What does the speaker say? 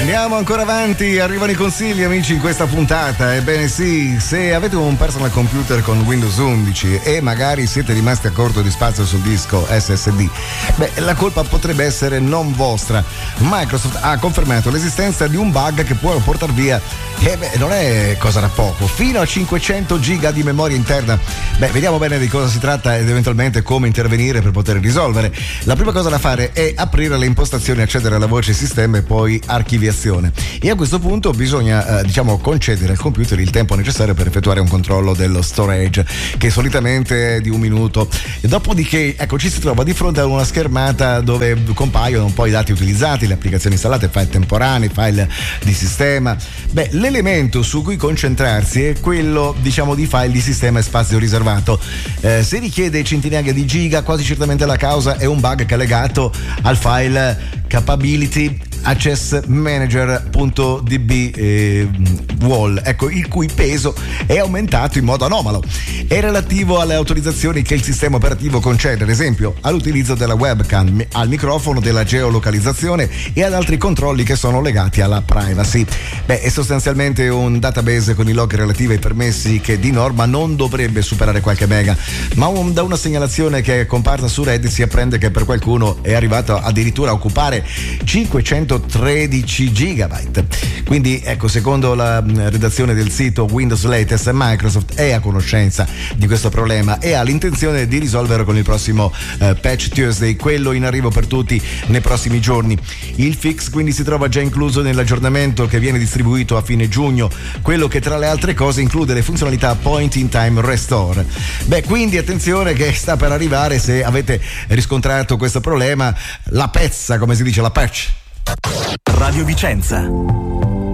Andiamo ancora avanti, arrivano i consigli amici in questa puntata. Ebbene sì, se avete un personal computer con Windows 11 e magari siete rimasti a corto di spazio sul disco SSD, la colpa potrebbe essere non vostra. Microsoft ha confermato l'esistenza di un bug che può portare via, non è cosa da poco, fino a 500 giga di memoria interna. Vediamo bene di cosa si tratta ed eventualmente come intervenire per poter risolvere. La prima cosa da fare è aprire le impostazioni, accedere alla voce sistema e poi archiviazione. E a questo punto bisogna concedere al computer il tempo necessario per effettuare un controllo dello storage, che solitamente è di 1 minuto. E dopodiché ci si trova di fronte a una schermata dove compaiono un po' i dati utilizzati, le applicazioni installate, file temporanei, file di sistema. L'elemento su cui concentrarsi è quello di file di sistema e spazio riservato. Se richiede centinaia di giga, quasi certamente la causa è un bug che è legato al file capability access manager.db wall, il cui peso è aumentato in modo anomalo. È relativo alle autorizzazioni che il sistema operativo concede, ad esempio all'utilizzo della webcam, al microfono, della geolocalizzazione e ad altri controlli che sono legati alla privacy. È sostanzialmente un database con i log relativi ai permessi che di norma non dovrebbe superare qualche mega, ma da una segnalazione che è comparsa su Reddit si apprende che per qualcuno è arrivato addirittura a occupare 513 gigabyte. Quindi secondo la redazione del sito Windows Latest, Microsoft è a conoscenza di questo problema e ha l'intenzione di risolverlo con il prossimo Patch Tuesday, quello in arrivo per tutti nei prossimi giorni. Il fix quindi si trova già incluso nell'aggiornamento che viene distribuito a fine giugno, quello che tra le altre cose include le funzionalità Point in Time Restore. Quindi attenzione che sta per arrivare, se avete riscontrato questo problema, la pezza, come si dice, la patch. Radio Vicenza.